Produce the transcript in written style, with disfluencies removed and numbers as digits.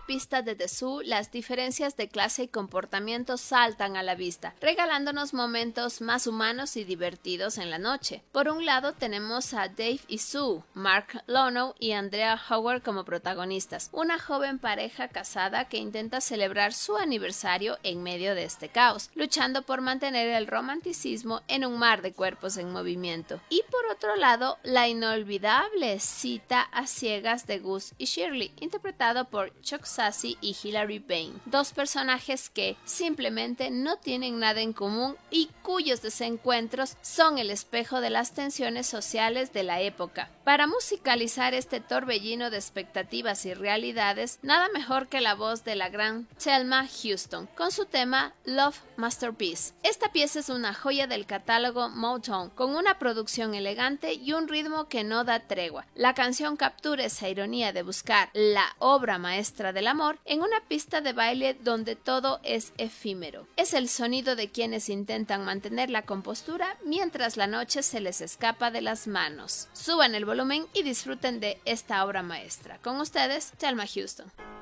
pista de The Zoo, las diferencias de clase y comportamiento saltan a la vista, regalándonos momentos más humanos y divertidos en la noche. Por un lado tenemos a Dave y Sue, Mark Lonow y Andrea Howard como protagonistas, una joven pareja casada que intenta celebrar su aniversario en medio de este caos, luchando por mantener el romanticismo en un mar de cuerpos en movimiento. Y por otro lado, la inolvidable cita a ciegas de Gus y Shirley, interpretado por Chuck Sassy y Hilary Payne, dos personajes que simplemente no tienen nada en común y cuyos desencuentros son el espejo de las tensiones sociales de la época. Para musicalizar este torbellino de expectativas y realidades, nada mejor que la voz de la gran Thelma Houston, con su tema Love Masterpiece. Esta pieza es una joya del catálogo Motown, con una producción elegante y un ritmo que no da tregua. La canción captura esa ironía de buscar la obra maestra del amor en una pista de baile donde todo es efímero. Es el sonido de quienes intentan mantener la compostura mientras la noche se les escapa de las manos. Suban el volumen y disfruten de esta obra maestra. Con ustedes, Thelma Houston.